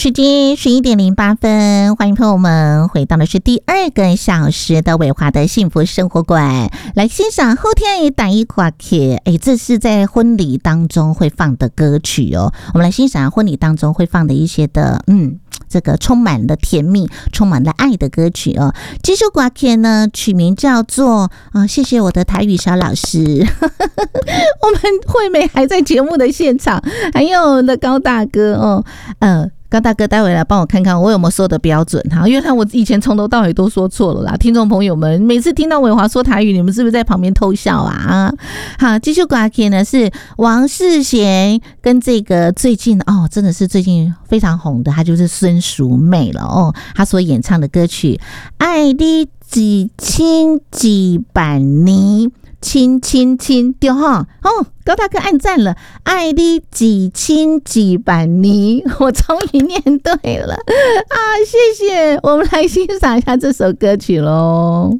时间11:08，欢迎朋友们回到的是第2个小时的伟华的幸福生活馆，来欣赏后天也打一夸 K， 这是在婚礼当中会放的歌曲哦。我们来欣赏婚礼当中会放的一些的这个充满了甜蜜、充满了爱的歌曲哦。这首歌曲呢，取名叫做谢谢我的台语小老师。我们惠美还在节目的现场，还有我的高大哥哦，高大哥待会来帮我看看我有没有说的标准哈，因为我以前从头到尾都说错了啦。听众朋友们，每次听到伟华说台语，你们是不是在旁边偷笑啊？好，这首歌曲呢是王世贤跟这个最近真的是最近非常红的，他就是孙淑媚了哦，他所演唱的歌曲《爱你几千几百年》。亲亲亲，对哈高大哥按赞了，爱你几千几百年，我终于念对了啊！谢谢，我们来欣赏一下这首歌曲咯。